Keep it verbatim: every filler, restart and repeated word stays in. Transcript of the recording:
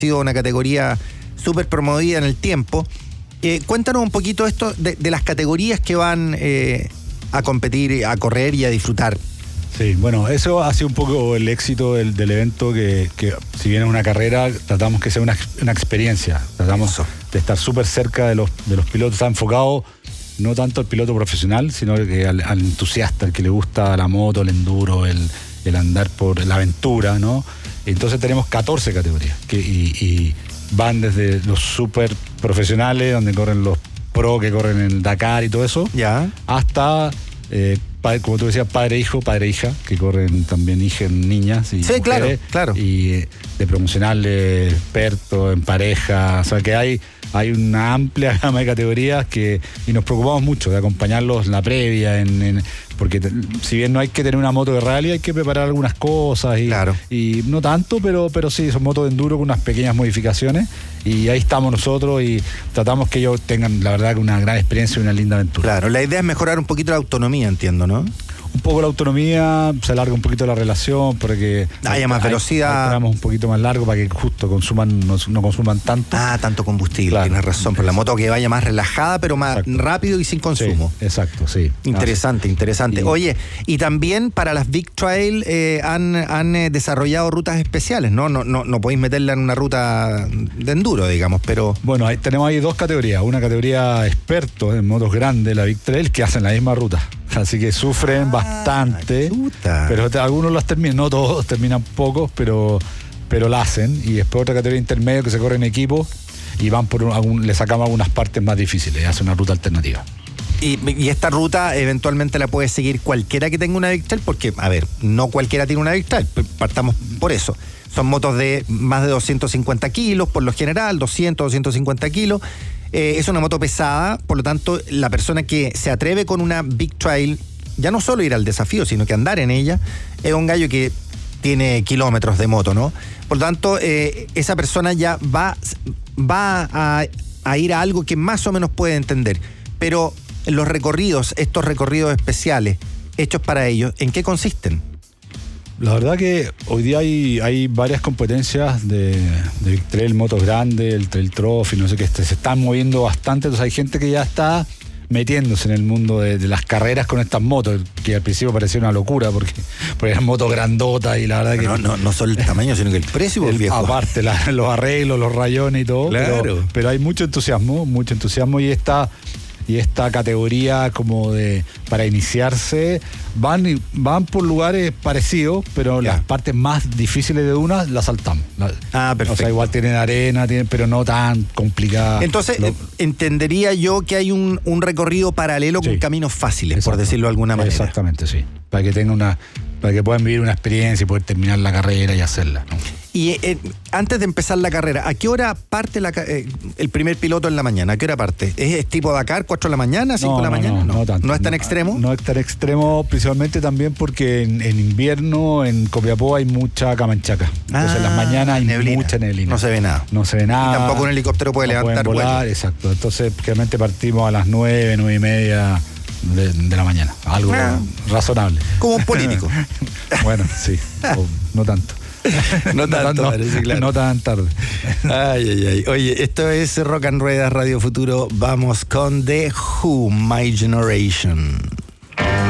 sido una categoría súper promovida en el tiempo. Eh, cuéntanos un poquito esto de, de las categorías que van eh, a competir, a correr y a disfrutar. Sí, bueno, eso ha sido un poco el éxito del, del evento, que, que si bien es una carrera, tratamos que sea una, una experiencia, tratamos eso. de estar súper cerca de los, de los pilotos. Está enfocado no tanto al piloto profesional, sino que al, al entusiasta, al que le gusta la moto, el enduro, el, el andar por la aventura, ¿no? Entonces tenemos catorce categorías que, y, y van desde los súper profesionales, donde corren los pro que corren en el Dakar y todo eso, ya, hasta... Eh, como tú decías, padre-hijo, padre-hija, que corren también hijas, niñas y sí, mujeres, claro, claro. Y eh, de promocionales, expertos, en pareja, o sea que hay, hay una amplia gama de categorías que, y nos preocupamos mucho de acompañarlos en la previa, en, en, porque te, si bien no hay que tener una moto de rally, hay que preparar algunas cosas y, claro. y no tanto, pero, pero sí, son motos de enduro con unas pequeñas modificaciones, y ahí estamos nosotros y tratamos que ellos tengan, la verdad, una gran experiencia y una linda aventura. Claro, la idea es mejorar un poquito la autonomía, entiendo, ¿no? Un poco la autonomía, se alarga un poquito la relación porque haya más velocidad, esperamos un poquito más largo para que justo consuman, no, no consuman tanto. Ah, tanto combustible, claro. Tienes razón, por la moto que vaya más relajada, pero más exacto. rápido y sin consumo. Sí, exacto, sí. Interesante, ah, interesante. Sí. Oye, y también para las Big Trail eh, han, han eh, desarrollado rutas especiales, ¿no? No, no, no podéis meterla en una ruta de enduro, digamos, pero... Bueno, ahí tenemos ahí dos categorías. Una categoría expertos en motos grandes, la Big Trail, que hacen la misma ruta. Así que sufren ah, bastante, chuta. Pero algunos las terminan, no todos, terminan pocos, pero, pero la hacen. Y después otra categoría intermedio que se corre en equipo y van por un, algún, le sacamos algunas partes más difíciles, hacen una ruta alternativa. Y, y esta ruta eventualmente la puede seguir cualquiera que tenga una Big Trail, porque, a ver, no cualquiera tiene una Big Trail, partamos por eso. Son motos de más de doscientos cincuenta kilos, por lo general, doscientos, doscientos cincuenta kilos. Eh, es una moto pesada, por lo tanto, la persona que se atreve con una Big Trail, ya no solo ir al desafío, sino que andar en ella, es un gallo que tiene kilómetros de moto, ¿no? Por lo tanto, eh, esa persona ya va, va a, a ir a algo que más o menos puede entender. Pero los recorridos, estos recorridos especiales, hechos para ellos, ¿en qué consisten? La verdad que hoy día hay, hay varias competencias de, de trail, motos grandes, el trail trophy, no sé qué, se están moviendo bastante, entonces hay gente que ya está metiéndose en el mundo de, de las carreras con estas motos, que al principio parecía una locura porque, porque eran motos grandotas y la verdad que... No, no, no solo el tamaño, sino que el precio, el, viejo. Aparte, la, los arreglos, los rayones y todo, claro. pero, pero hay mucho entusiasmo, mucho entusiasmo y esta... Y esta categoría como de para iniciarse van van por lugares parecidos, pero ya. Las partes más difíciles de una las saltamos. Ah, perfecto. O sea, igual tienen arena, tienen, pero no tan complicada. Entonces, Lo... eh, entendería yo que hay un, un recorrido paralelo sí. con caminos fáciles, exacto. por decirlo de alguna manera. Exactamente, sí. Para que tengan una, para que puedan vivir una experiencia y poder terminar la carrera y hacerla, ¿no? Y eh, antes de empezar la carrera, ¿a qué hora parte la, eh, el primer piloto en la mañana? ¿A qué hora parte? ¿Es, es tipo Dakar, cuatro de la mañana, cinco no, de la no, mañana? No, no, tanto. ¿No es tan no, extremo? No es tan extremo, principalmente también porque en, en invierno en Copiapó hay mucha camanchaca. Entonces ah, en las mañanas hay neblina. mucha neblina. No se ve nada. No se ve nada. Y tampoco un helicóptero puede no levantar volar, vuelo. Exacto. Entonces realmente partimos a las nueve, nueve y media de, de la mañana. Algo ah, razonable. Como un político. Bueno, sí. O, no tanto. No tanto, no, parece, claro. No tan tarde. Ay, ay, ay. Oye, esto es Rock and Ruedas Radio Futuro. Vamos con The Who, My Generation.